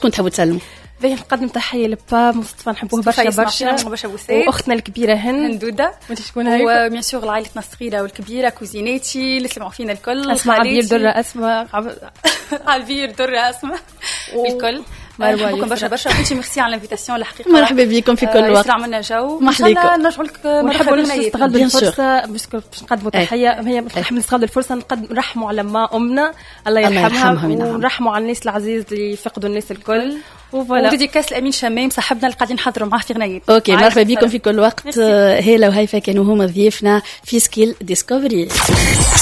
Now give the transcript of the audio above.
كنت حابة تسلموا؟ باهي نقدم تحية لبا مصطفى نحبوه برشا واختنا الكبيرة هندودة وانت شكون هاي وبيان سور عائلتنا الصغيرة والكبيرة كوزيناتي اللي سمعوا فينا الكل اسماء عبير درة اسماء عبير درة اسماء الكل نحبكم برشا وانتي ميرسي على الانفيتاسيون الحقيقة مرحبا بكم في كل وقت يسرع منا جو محليكم نرجعوا لك مرحبا نستغل الفرصة باش نقدموا تحية هي نحب نستغل الفرصة نرحموا على ما أمنا الله يرحمها ونرحموا على الناس العزيز اللي فقدوا الناس الكل وديديكاس الأمين شمام صاحبنا اللي قاعدين نحضروا معاه في غناية. اوكي مرحبا بكم في كل وقت. هيلا وهيفا كانوا هما ضيوفنا في سكيل ديسكوفري.